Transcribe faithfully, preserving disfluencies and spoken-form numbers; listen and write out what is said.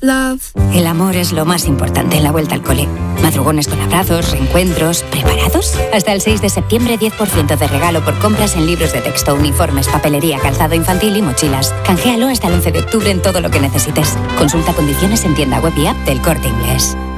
love. El amor es lo más importante en la vuelta al cole. Madrugones con abrazos, reencuentros. ¿Preparados? Hasta el seis de septiembre, diez por ciento de regalo por compras en libros de texto, uniformes, papelería, calzado infantil y mochilas. Canjéalo hasta el once de octubre en todo lo que necesites. Consulta condiciones en tienda web y app del Corte Inglés.